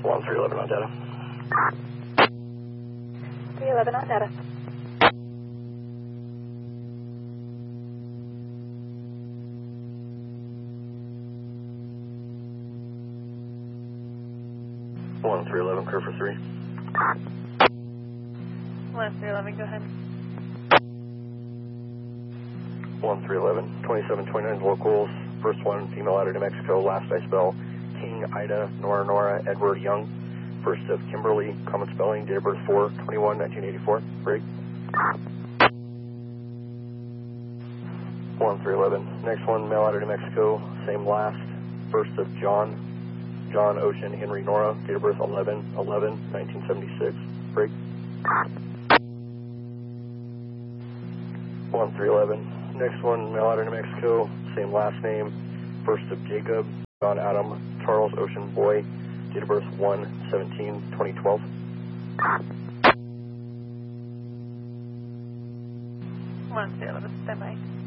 1311 on data. 311 on data. One 311, clear for 3. 1311, go ahead. 1311, 2729 locals. First one, female out of New Mexico. Last I spell King, Ida, Nora, Edward, Young. First of Kimberly, common spelling, date of birth 4/21/1984. Break. 1311. Next one, male out of New Mexico. Same last. First of John Ocean, Henry, Nora. Date of birth 11/11/1976. Break. 1311. Next one, male out of New Mexico. Same last name. First of Jacob, John Adam, Charles Ocean Boy. Date of birth 1/17/2012. 1311, stand by.